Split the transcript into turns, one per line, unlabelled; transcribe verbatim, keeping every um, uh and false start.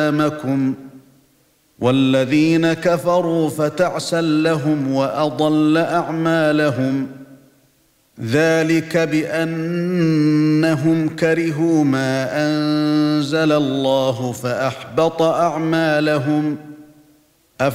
أيامكم والذين كفروا فتعسا لهم وأضل أعمالهم ذلك بأنهم كرهوا ما أنزل الله فأحبط أعمالهم